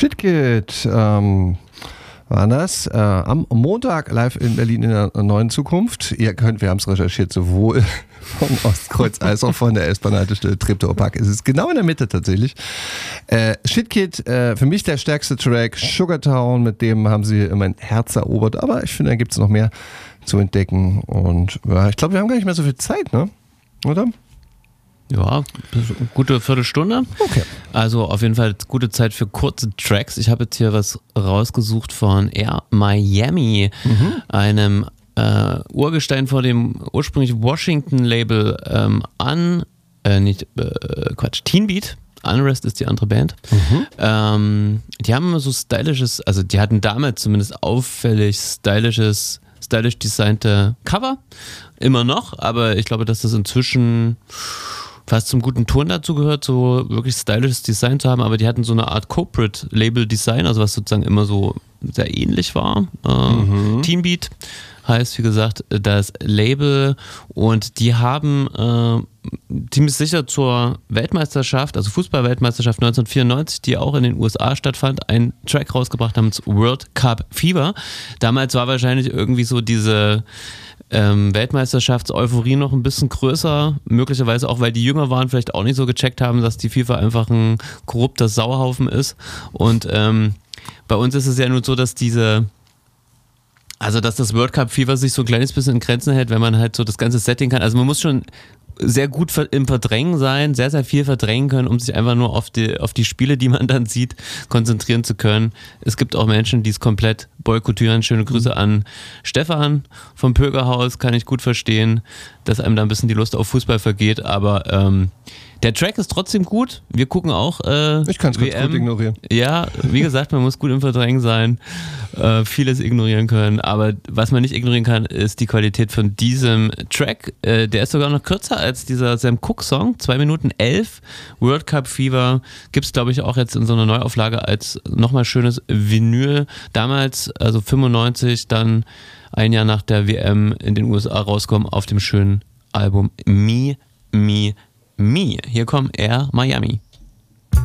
Shitkid war das. Am Montag live in Berlin in der neuen Zukunft. Ihr könnt, wir haben es recherchiert, sowohl vom Ostkreuz als auch von der S-Bahn-Haltestelle Treptower-Park. Es ist genau in der Mitte tatsächlich. Shitkid, für mich der stärkste Track. Sugartown, mit dem haben sie mein Herz erobert. Aber ich finde, da gibt es noch mehr zu entdecken. Und ja, ich glaube, wir haben gar nicht mehr so viel Zeit, ne? Oder? Ja, gute Viertelstunde. Okay. Also auf jeden Fall gute Zeit für kurze Tracks. Ich habe jetzt hier was rausgesucht von Air Miami, einem Urgestein vor dem ursprünglich Washington-Label Teen Beat. Unrest ist die andere Band. Die haben immer so stylisches, also die hatten damals zumindest auffällig stylisch designte Cover. Immer noch, aber ich glaube, dass das inzwischen fast zum guten Ton dazu gehört, so wirklich stylisches Design zu haben, aber die hatten so eine Art Corporate-Label-Design, also was sozusagen immer so sehr ähnlich war. Teen Beat heißt, wie gesagt, das Label, und die haben ziemlich sicher zur Weltmeisterschaft, also Fußball-Weltmeisterschaft 1994, die auch in den USA stattfand, einen Track rausgebracht namens World Cup Fever. Damals war wahrscheinlich irgendwie so diese Weltmeisterschafts-Euphorie noch ein bisschen größer, möglicherweise auch, weil die jünger waren, vielleicht auch nicht so gecheckt haben, dass die FIFA einfach ein korrupter Sauhaufen ist. Und bei uns ist es ja nur so, dass dass das World Cup Fever sich so ein kleines bisschen in Grenzen hält, wenn man halt so das ganze Setting kann. Also man muss schon sehr gut im Verdrängen sein, sehr, sehr viel verdrängen können, um sich einfach nur auf die Spiele, die man dann sieht, konzentrieren zu können. Es gibt auch Menschen, die es komplett boykottieren. Schöne Grüße an Stefan vom Pögerhaus, kann ich gut verstehen, dass einem da ein bisschen die Lust auf Fußball vergeht, aber der Track ist trotzdem gut. Wir gucken auch ich kann es ganz gut ignorieren. Ja, wie gesagt, man muss gut im Verdrängen sein, vieles ignorieren können, aber was man nicht ignorieren kann, ist die Qualität von diesem Track. Der ist sogar noch kürzer als dieser Sam Cooke Song, 2 Minuten 11. World Cup Fever gibt es, glaube ich, auch jetzt in so einer Neuauflage als nochmal schönes Vinyl. Damals, also 95, dann ein Jahr nach der WM in den USA rauskommen auf dem schönen Album Me. Hier kommt Air Miami.